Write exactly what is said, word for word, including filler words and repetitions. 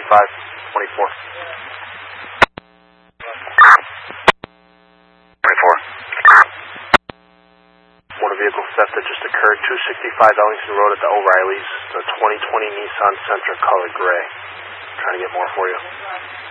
sixty-five twenty-four. twenty-four. Motor vehicle theft that just occurred, two sixty-five Ellington Road at the O'Reilly's, the twenty twenty Nissan Sentra color gray. Trying to get more for you.